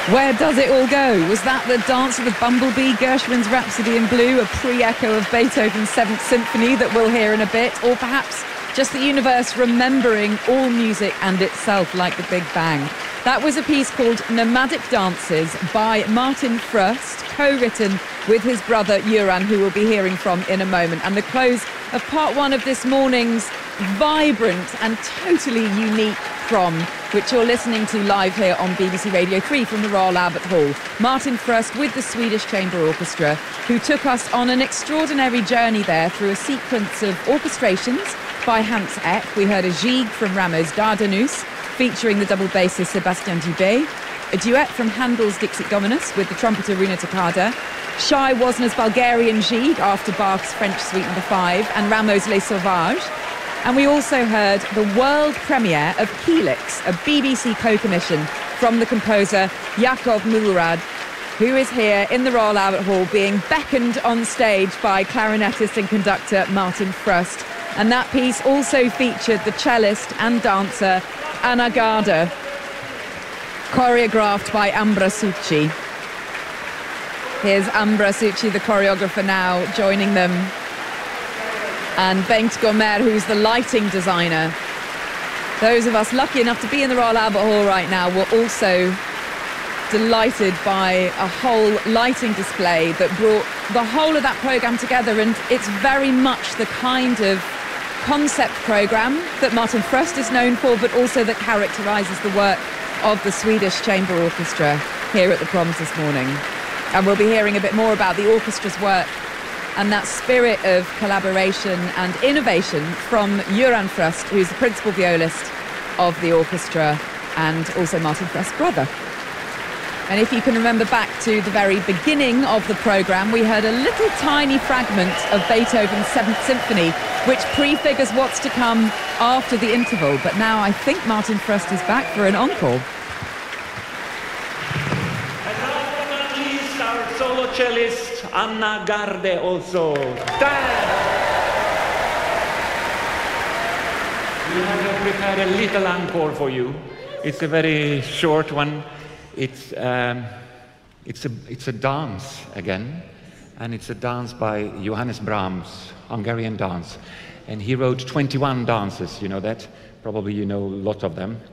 Where does it all go? Was that the Dance of the Bumblebee, Gershwin's Rhapsody in Blue, a pre-echo of Beethoven's Seventh Symphony that we'll hear in a bit, or perhaps just the universe remembering all music and itself like the Big Bang? That was a piece called Nomadic Dances by Martin Fröst, co-written with his brother Göran, who we'll be hearing from in a moment, and the close of part one of this morning's vibrant and totally unique prom, which you're listening to live here on BBC Radio 3 from the Royal Albert Hall. Martin Fröst with the Swedish Chamber Orchestra, who took us on an extraordinary journey there through a sequence of orchestrations by Hans Eck. We heard a gigue from Rameau's Dardanus, featuring the double bassist Sébastien Dubé, a duet from Handel's Dixit Dominus with the trumpeter Runa Tokarczuk, Shai Wozner's Bulgarian gigue after Bach's French Suite No. 5, and Rameau's Les Sauvages. And we also heard the world premiere of Helix, a BBC co-commission from the composer Jakov Milorad, who is here in the Royal Albert Hall being beckoned on stage by clarinetist and conductor Martin Fröst. And that piece also featured the cellist and dancer Anna Garda, choreographed by Ambra Succi. Here's Ambra Succi, the choreographer, now joining them. And Bengt Gomer, who's the lighting designer. Those of us lucky enough to be in the Royal Albert Hall right now were also delighted by a whole lighting display that brought the whole of that programme together, and it's very much the kind of concept programme that Martin Fröst is known for, but also that characterises the work of the Swedish Chamber Orchestra here at the Proms this morning. And we'll be hearing a bit more about the orchestra's work and that spirit of collaboration and innovation from Göran Fröst, who's the principal violist of the orchestra and also Martin Fröst's brother. And if you can remember back to the very beginning of the programme, we heard a little tiny fragment of Beethoven's Seventh Symphony, which prefigures what's to come after the interval. But now I think Martin Fröst is back for an encore. And last but not least, our solo cellist, Anna Garde, also. Stand! We have prepared a little encore for you. It's a very short one. It's a dance again, and it's a dance by Johannes Brahms, Hungarian dance. And he wrote 21 dances, you know that? Probably you know a lot of them.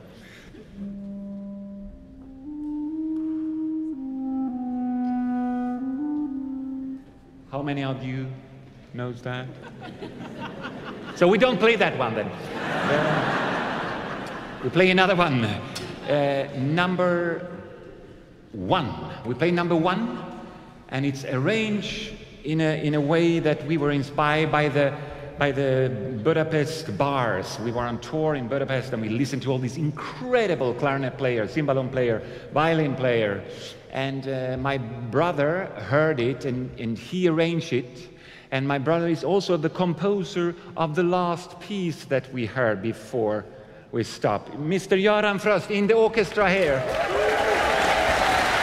How many of you knows that? So we don't play that one then. We play another one. Number 1. We play number 1, and it's arranged in a way that we were inspired by the Budapest bars. We were on tour in Budapest, and we listened to all these incredible clarinet players, cymbalum player, violin player. And my brother heard it, and he arranged it. And my brother is also the composer of the last piece that we heard before we stopped. Mr. Göran Fröst in the orchestra here.